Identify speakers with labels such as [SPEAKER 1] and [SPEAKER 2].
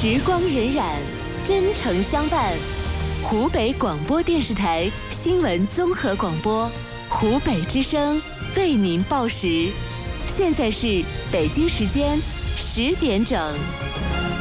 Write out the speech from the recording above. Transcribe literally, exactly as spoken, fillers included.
[SPEAKER 1] 时光荏苒，真诚相伴。湖北广播电视台新闻综合广播，湖北之声为您报时。现在是北京时间十点整。